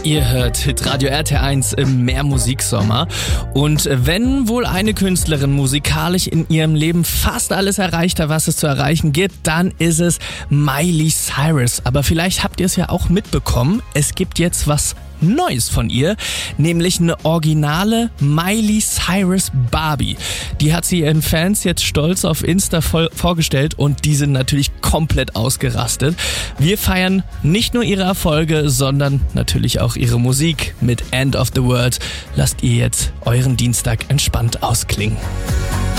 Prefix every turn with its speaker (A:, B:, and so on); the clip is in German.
A: Ihr hört Hitradio RT1 im Mehrmusiksommer. Und wenn wohl eine Künstlerin musikalisch in ihrem Leben fast alles erreicht hat, was es zu erreichen gibt, dann ist es Miley Cyrus. Aber vielleicht habt ihr es ja auch mitbekommen, es gibt jetzt was Neues von ihr, nämlich eine originale Miley Cyrus Barbie. Die hat sie ihren Fans jetzt stolz auf Insta vorgestellt und die sind natürlich komplett ausgerastet. Wir feiern nicht nur ihre Erfolge, sondern natürlich auch ihre Musik mit End of the World. Lasst ihr jetzt euren Dienstag entspannt ausklingen.